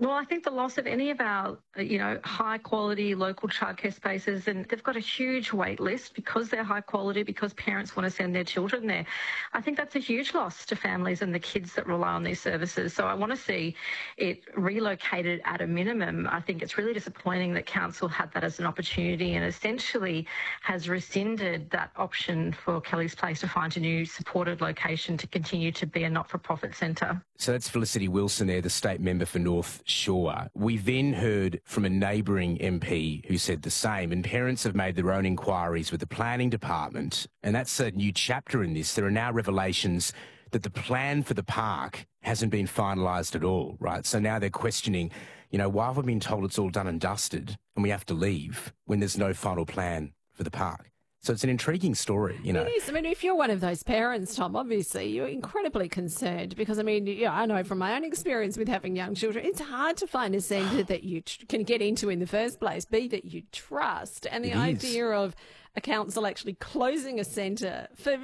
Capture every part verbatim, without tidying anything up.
Well, I think the loss of any of our, uh, you know, high quality local childcare spaces, and they've got a huge wait list because they're high quality, because parents want to send their children there. I think that's a huge loss to families and the kids that rely on these services. So I want to see it relocated at a minimum. I think it's really disappointing that council had that as an opportunity and essentially has rescinded that option for Kelly's Place to find a new supported location to continue to be a not-for-profit centre. So that's Felicity Wilson there, the state member for North Shore. We then heard from a neighbouring M P who said the same, and parents have made their own inquiries with the planning department, and that's a new chapter in this. There are now revelations that the plan for the park hasn't been finalised at all, right? So now they're questioning, you know, why have we been told it's all done and dusted and we have to leave when there's no final plan for the park? So it's an intriguing story, you know. It is. I mean, if you're one of those parents, Tom, obviously you're incredibly concerned because, I mean, yeah, I know from my own experience with having young children, it's hard to find a centre that you tr- can get into in the first place, B, that you trust, and the It idea is. of a council actually closing a centre for...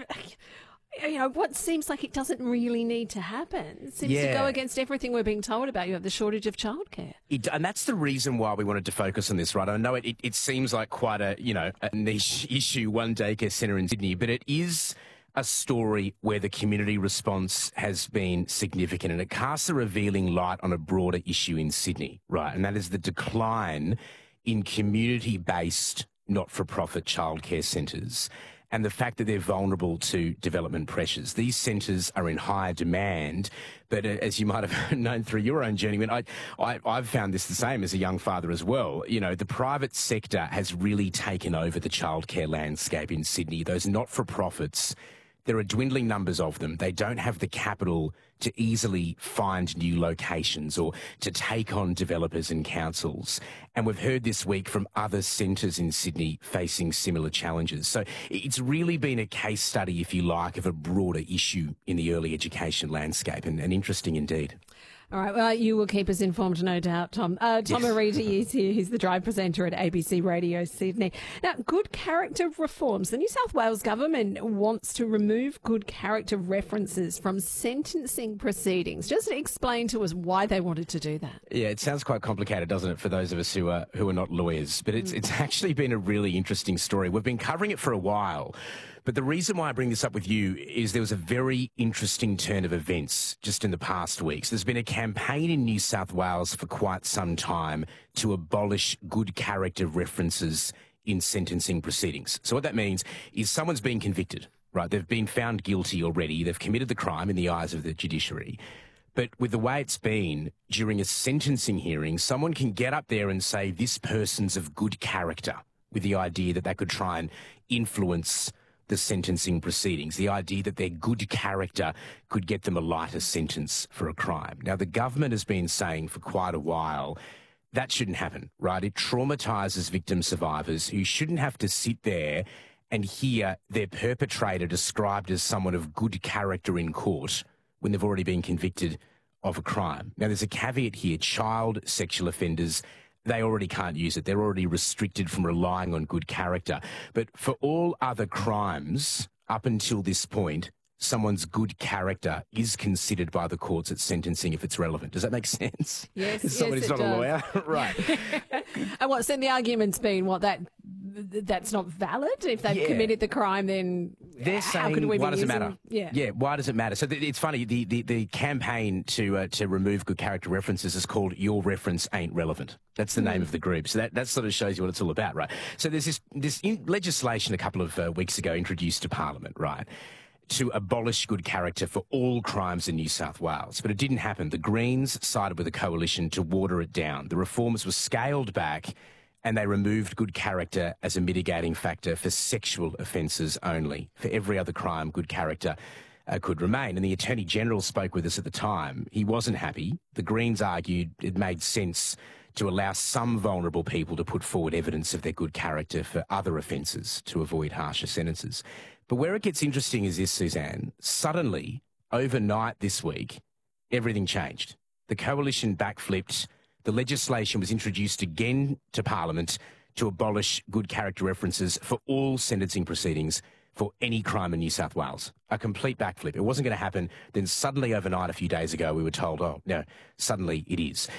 You know, what seems like it doesn't really need to happen. It seems Yeah. to go against everything we're being told about. You have the shortage of childcare. It, and that's the reason why we wanted to focus on this, right? I know it, it, it seems like quite a, you know, a niche issue, one daycare centre in Sydney, but it is a story where the community response has been significant, and it casts a revealing light on a broader issue in Sydney, right? And that is the decline in community-based not-for-profit childcare centres, and the fact that they're vulnerable to development pressures. These centres are in higher demand, but uh, as you might have known through your own journey, I mean, I, I, I've found this the same as a young father as well. You know, the private sector has really taken over the childcare landscape in Sydney. Those not-for-profits, there are dwindling numbers of them. They don't have the capital to easily find new locations or to take on developers and councils. And we've heard this week from other centres in Sydney facing similar challenges. So it's really been a case study, if you like, of a broader issue in the early education landscape, and, and interesting indeed. All right, well, you will keep us informed, no doubt, Tom. Uh, Tom Yes. Aridi is here. He's the drive presenter at A B C Radio Sydney. Now, good character reforms. The New South Wales government wants to remove good character references from sentencing proceedings. Just explain to us why they wanted to do that. Yeah, it sounds quite complicated, doesn't it, for those of us who are who are not lawyers? But it's it's actually been a really interesting story. We've been covering it for a while, but the reason why I bring this up with you is there was a very interesting turn of events just in the past weeks. There's been a campaign in New South Wales for quite some time to abolish good character references in sentencing proceedings. So what that means is someone's been convicted, right? They've been found guilty already. They've committed the crime in the eyes of the judiciary. But with the way it's been, during a sentencing hearing, someone can get up there and say this person's of good character, with the idea that that could try and influence the sentencing proceedings, the idea that their good character could get them a lighter sentence for a crime. Now, the government has been saying for quite a while that shouldn't happen, right? It traumatises victim survivors who shouldn't have to sit there and hear their perpetrator described as someone of good character in court when they've already been convicted of a crime. Now, there's a caveat here. Child sexual offenders, they already can't use it. They're already restricted from relying on good character. But for all other crimes, up until this point, someone's good character is considered by the courts at sentencing if it's relevant. Does that make sense? Yes, As someone yes, who's it not a does. lawyer? Right. And what's then the argument's been, what, that that's not valid? If they've Yeah. committed the crime, then They're how saying, could we why be does it using- matter? Yeah. Yeah, why does it matter? So th- it's funny, the, the, the campaign to uh, to remove good character references is called Your Reference Ain't Relevant. That's the name of the group. So that, that sort of shows you what it's all about, right? So there's this, this in- legislation a couple of uh, weeks ago introduced to Parliament, right, to abolish good character for all crimes in New South Wales. But it didn't happen. The Greens sided with the coalition to water it down. The reforms were scaled back, and they removed good character as a mitigating factor for sexual offences only. For every other crime, good character uh, could remain. And the Attorney-General spoke with us at the time. He wasn't happy. The Greens argued it made sense to allow some vulnerable people to put forward evidence of their good character for other offences to avoid harsher sentences. But where it gets interesting is this, Suzanne. Suddenly, overnight this week, everything changed. The coalition backflipped. The legislation was introduced again to Parliament to abolish good character references for all sentencing proceedings for any crime in New South Wales. A complete backflip. It wasn't going to happen. Then suddenly overnight a few days ago we were told, oh, no, suddenly it is.